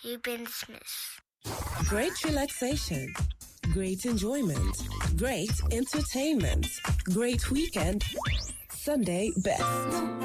Ruben Smith. Great relaxation, great enjoyment, great entertainment, great weekend. Sunday best.